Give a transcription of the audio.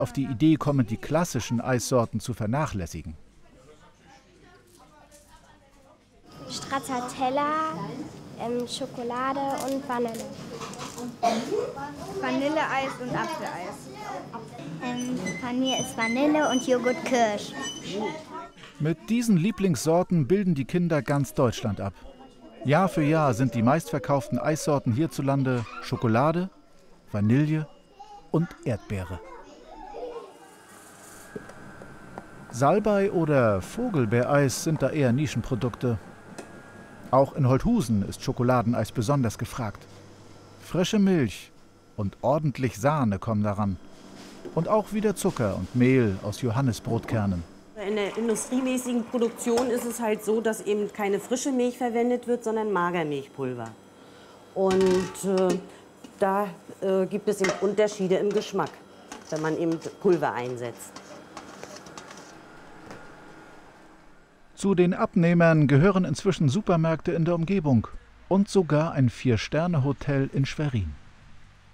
auf die Idee kommen, die klassischen Eissorten zu vernachlässigen. Stracciatella, Schokolade und Vanille. Vanilleeis und Apfeleis. Von mir ist Vanille und Joghurt Kirsch. Mit diesen Lieblingssorten bilden die Kinder ganz Deutschland ab. Jahr für Jahr sind die meistverkauften Eissorten hierzulande Schokolade, Vanille und Erdbeere. Salbei oder Vogelbeereis sind da eher Nischenprodukte. Auch in Holthusen ist Schokoladeneis besonders gefragt. Frische Milch und ordentlich Sahne kommen daran. Und auch wieder Zucker und Mehl aus Johannisbrotkernen. In der industriemäßigen Produktion ist es halt so, dass eben keine frische Milch verwendet wird, sondern Magermilchpulver. Und da gibt es eben Unterschiede im Geschmack, wenn man eben Pulver einsetzt. Zu den Abnehmern gehören inzwischen Supermärkte in der Umgebung und sogar ein 4-Sterne-Hotel in Schwerin.